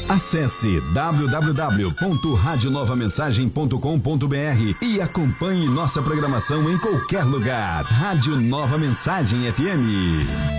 Acesse www.radionovamensagem.com.br e acompanhe nossa programação em qualquer lugar. Rádio Nova Mensagem FM.